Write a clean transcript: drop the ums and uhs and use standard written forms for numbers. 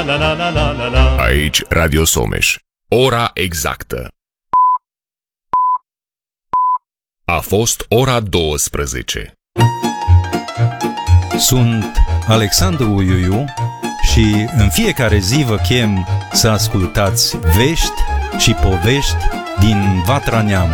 Aici Radio Someș. Ora exactă. A fost ora 12. Sunt Alexandru Uiuiu și în fiecare zi vă chem să ascultați vești și povești din Vatra Neamului.